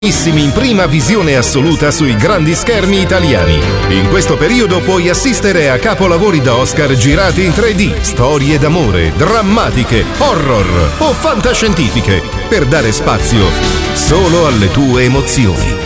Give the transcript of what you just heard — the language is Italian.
in prima visione assoluta sui grandi schermi italiani. In questo periodo puoi assistere a capolavori da Oscar girati in 3D, storie d'amore, drammatiche, horror o fantascientifiche, per dare spazio solo alle tue emozioni.